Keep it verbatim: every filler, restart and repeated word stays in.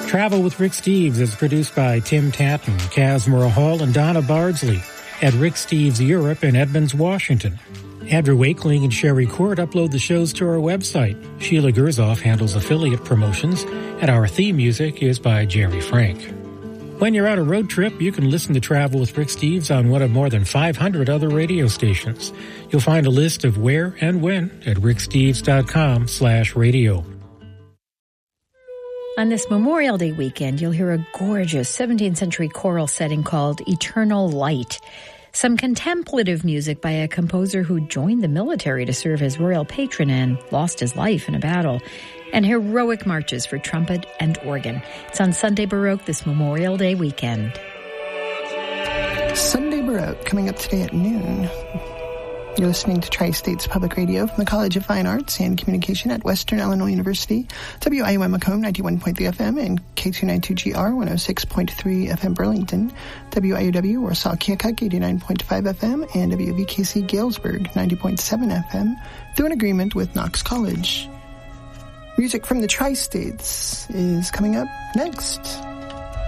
Travel with Rick Steves is produced by Tim Tatton, Kazmira Hall, and Donna Bardsley at Rick Steves Europe in Edmonds, Washington. Andrew Wakeling and Sherry Court upload the shows to our website. Sheila Gerzoff handles affiliate promotions, and our theme music is by Jerry Frank. When you're on a road trip, you can listen to Travel with Rick Steves on one of more than five hundred other radio stations. You'll find a list of where and when at ricksteves.com slash radio. On this Memorial Day weekend, you'll hear a gorgeous seventeenth century choral setting called Eternal Light. Some contemplative music by a composer who joined the military to serve as royal patron and lost his life in a battle. And heroic marches for trumpet and organ. It's on Sunday Baroque this Memorial Day weekend. Sunday Baroque coming up today at noon. You're listening to Tri-States Public Radio from the College of Fine Arts and Communication at Western Illinois University. W I U M Macomb ninety-one point three F M and K two ninety-two G R one oh six point three F M Burlington. W I U W Warsaw Keokuk eighty-nine point five F M and W V K C Galesburg ninety point seven F M through an agreement with Knox College. Music from the Tri-States is coming up next.